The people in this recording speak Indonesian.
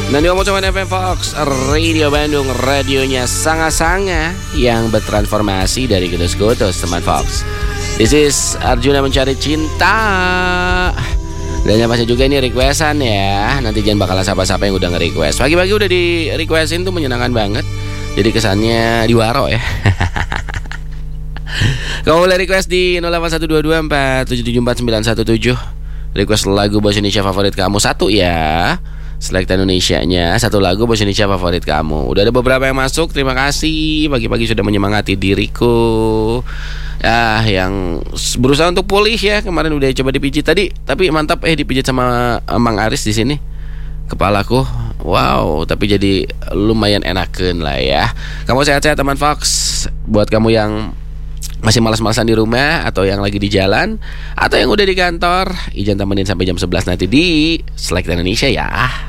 FM Fox Radio Bandung, radionya sanga-sanga yang bertransformasi dari gotos-gotos teman Fox. This is Arjuna Mencari Cinta. Dan yang pasti juga ini requestan ya. Nanti jangan bakalan siapa-siapa yang udah nge-request. Pagi-pagi udah di-requestin tuh menyenangkan banget. Jadi kesannya diwaro ya. Kamu boleh request di 081224774917. Request lagu bahasa Indonesia favorit kamu satu ya. Select Indonesianya satu lagu bahasa Indonesia favorit kamu. Udah ada beberapa yang masuk. Terima kasih pagi-pagi sudah menyemangati diriku ya, yang berusaha untuk pulih ya. Kemarin udah coba dipijit tadi, tapi mantap dipijit sama Mang Aris di sini kepalaku. Wow, tapi jadi lumayan enakeun lah ya. Kamu sehat-sehat teman Fox. Buat kamu yang masih malas-malasan di rumah, atau yang lagi di jalan, atau yang udah di kantor, Ijan temenin sampai jam 11 nanti di Select Indonesia ya.